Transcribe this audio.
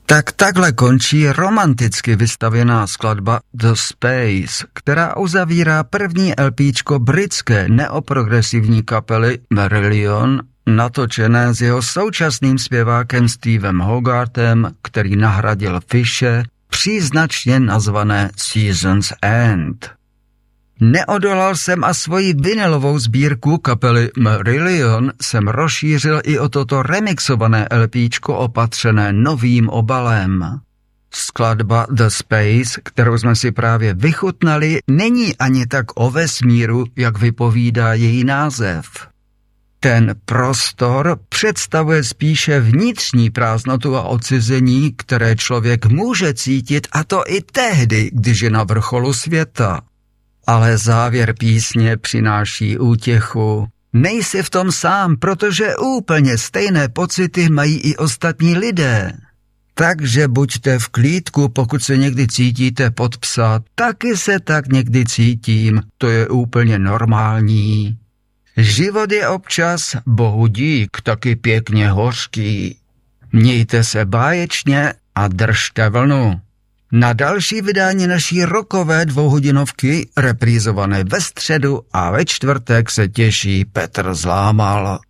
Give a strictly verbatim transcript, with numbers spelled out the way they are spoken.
Tak takhle končí romanticky vystavěná skladba The Space, která uzavírá první LPčko britské neoprogresivní kapely Marillion, natočené s jeho současným zpěvákem Stevem Hogartem, který nahradil Fishe, příznačně nazvané Season's End. Neodolal jsem a svoji vinylovou sbírku kapely Marillion jsem rozšířil i o toto remixované LPčko opatřené novým obalem. Skladba The Space, kterou jsme si právě vychutnali, není ani tak o vesmíru, jak vypovídá její název. Ten prostor představuje spíše vnitřní prázdnotu a odcizení, které člověk může cítit, a to i tehdy, když je na vrcholu světa. Ale závěr písně přináší útěchu. Nejsi v tom sám, protože úplně stejné pocity mají i ostatní lidé. Takže buďte v klídku, pokud se někdy cítíte pod psa. Taky se tak někdy cítím, to je úplně normální. Život je občas, bohu dík, taky pěkně hořký. Mějte se báječně a držte vlnu. Na další vydání naší rockové dvouhodinovky, reprízované ve středu a ve čtvrtek, se těší Petr Zlámal.